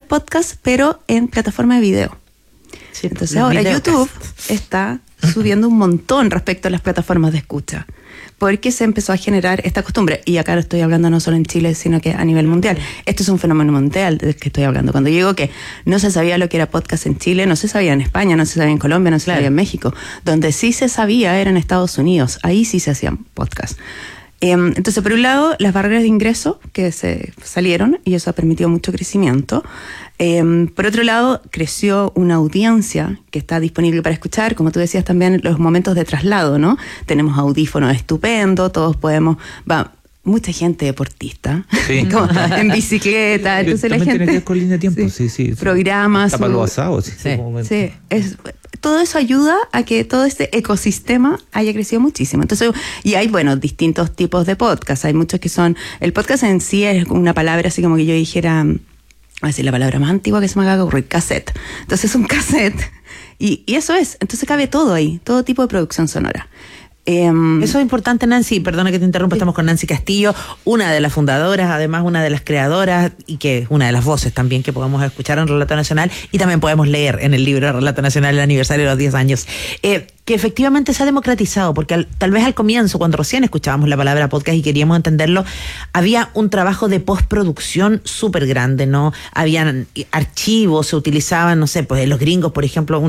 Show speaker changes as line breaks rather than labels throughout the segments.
podcasts, pero en plataforma de video. Sí, entonces ahora YouTube está subiendo un montón respecto a las plataformas de escucha, porque se empezó a generar esta costumbre, y acá lo estoy hablando no solo en Chile, sino que a nivel mundial. Esto es un fenómeno mundial del que estoy hablando. Cuando digo que no se sabía lo que era podcast en Chile, no se sabía en España, no se sabía en Colombia, no se sabía en México. Donde sí se sabía era en Estados Unidos. Ahí sí se hacían podcasts. Entonces, por un lado, las barreras de ingreso que se salieron, y eso ha permitido mucho crecimiento. Por otro lado, creció una audiencia que está disponible para escuchar, como tú decías también, los momentos de traslado, ¿no? Tenemos audífonos estupendos, todos podemos... mucha gente deportista, sí. Como en bicicleta, entonces la gente... Tiene que ver
con línea de tiempo, sí.
Programas...
Tapa los asados,
sí. Todo eso ayuda a que todo este ecosistema haya crecido muchísimo. Entonces, y hay, distintos tipos de podcasts. Hay muchos que son... El podcast en sí es una palabra así como que yo dijera... a decir la palabra más antigua que se me haga ocurrir, cassette. Entonces es un cassette. Y eso es. Entonces cabe todo ahí, todo tipo de producción sonora.
Eso es importante, Nancy, perdona que te interrumpa, estamos con Nancy Castillo, una de las fundadoras, además una de las creadoras, y que es una de las voces también que podemos escuchar en Relato Nacional, y también podemos leer en el libro Relato Nacional, el aniversario de los 10 años, que efectivamente se ha democratizado, porque tal vez al comienzo, cuando recién escuchábamos la palabra podcast y queríamos entenderlo, había un trabajo de postproducción súper grande, ¿no? Habían archivos, se utilizaban, no sé, pues los gringos, por ejemplo,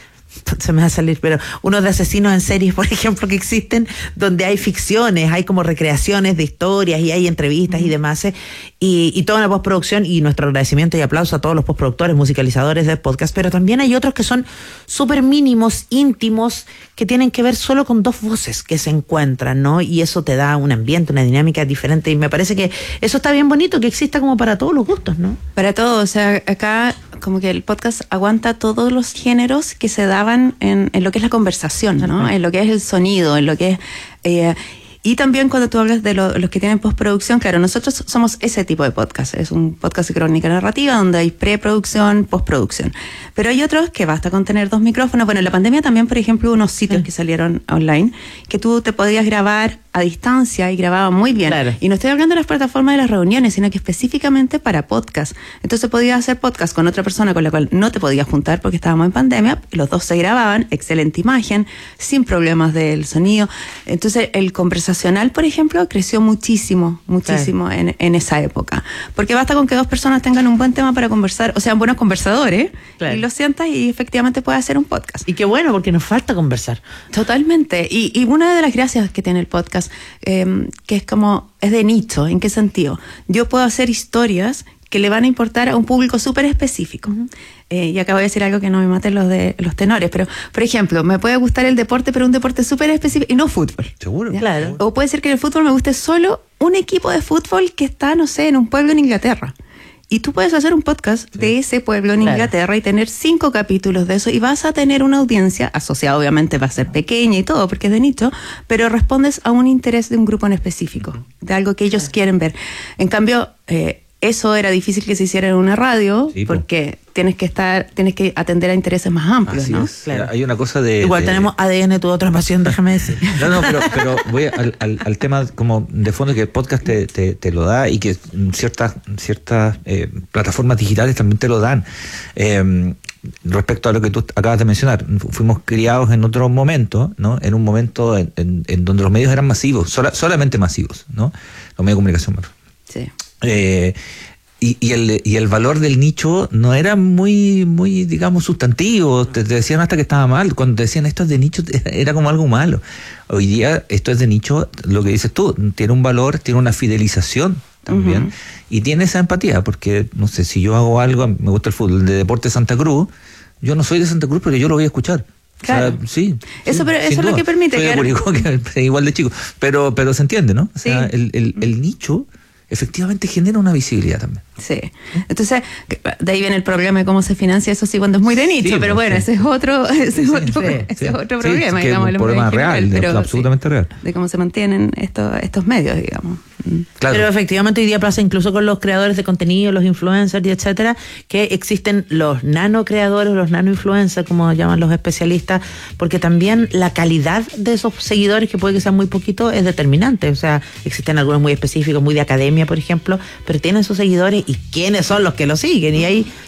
se me va a salir, pero unos de asesinos en series, por ejemplo, que existen, donde hay ficciones, hay como recreaciones de historias y hay entrevistas y demás, y toda una postproducción, y nuestro agradecimiento y aplauso a todos los postproductores, musicalizadores de podcast, pero también hay otros que son súper mínimos, íntimos, que tienen que ver solo con dos voces que se encuentran, ¿no? Y eso te da un ambiente, una dinámica diferente, y me parece que eso está bien bonito, que exista como para todos los gustos, ¿no?
Para todos, o sea, acá como que el podcast aguanta todos los géneros que se daban en lo que es la conversación, ¿no? En lo que es el sonido, en lo que es... y también cuando tú hablas de los que tienen postproducción, claro, nosotros somos ese tipo de podcast. Es un podcast de crónica narrativa donde hay preproducción, postproducción. Pero hay otros que basta con tener 2 micrófonos. Bueno, en la pandemia también, por ejemplo, unos sitios que salieron online, que tú te podías grabar a distancia y grababa muy bien. Claro. Y no estoy hablando de las plataformas de las reuniones, sino que específicamente para podcast. Entonces podías hacer podcast con otra persona con la cual no te podías juntar porque estábamos en pandemia. Los dos se grababan, excelente imagen, sin problemas del sonido. Entonces el conversacional, por ejemplo, creció muchísimo claro. en esa época. Porque basta con que 2 personas tengan un buen tema para conversar, o sean buenos conversadores, claro. Y lo sientas y efectivamente puedes hacer un podcast.
Y qué bueno, porque nos falta conversar.
Totalmente. Y una de las gracias que tiene el podcast, que es de nicho. ¿En qué sentido? Yo puedo hacer historias que le van a importar a un público súper específico. Y acabo de decir algo que no me maten los tenores, pero, por ejemplo, me puede gustar el deporte, pero un deporte súper específico, y no fútbol.
Seguro.
Claro. O puede ser que en el fútbol me guste solo un equipo de fútbol que está, no sé, en un pueblo en Inglaterra. Y tú puedes hacer un podcast de ese pueblo en Inglaterra y tener 5 capítulos de eso, y vas a tener una audiencia asociada, obviamente va a ser pequeña y todo, porque es de nicho, pero respondes a un interés de un grupo en específico, de algo que ellos quieren ver. En cambio, eso era difícil que se hiciera en una radio, porque tienes que atender a intereses más amplios, así, ¿no?
Claro. Hay una cosa de...
Igual tenemos ADN, tu otra pasión, déjame decir.
No, pero voy al tema como de fondo, que el podcast te lo da, y que ciertas plataformas digitales también te lo dan. Respecto a lo que tú acabas de mencionar, fuimos criados en otro momento, ¿no? En un momento en donde los medios eran masivos, solamente masivos, ¿no? Los medios de comunicación.
Sí.
Y el valor del nicho no era muy, digamos, sustantivo. Te decían hasta que estaba mal. Cuando te decían esto es de nicho, era como algo malo. Hoy día esto es de nicho, lo que dices tú, tiene un valor, tiene una fidelización también, y tiene esa empatía, porque, no sé, si yo hago algo, me gusta el fútbol, de Deportes Santa Cruz, yo no soy de Santa Cruz, pero yo lo voy a escuchar. Claro. O sea, sí,
eso es lo que permite.
Soy de Curicó, que es igual de chico, pero se entiende, ¿no? O sea, el nicho efectivamente genera una visibilidad también.
Sí. Entonces, de ahí viene el problema de cómo se financia eso, sí, cuando es muy de nicho, pero bueno, ese es otro problema, digamos.
Es un problema real, pero absolutamente real.
De cómo se mantienen estos medios, digamos.
Claro. Pero efectivamente hoy día pasa incluso con los creadores de contenido, los influencers y etcétera, que existen los nano creadores, los nano influencers, como llaman los especialistas, porque también la calidad de esos seguidores, que puede que sean muy poquitos, es determinante. O sea, existen algunos muy específicos, muy de academia, por ejemplo, pero tienen sus seguidores y quiénes son los que lo siguen, y ahí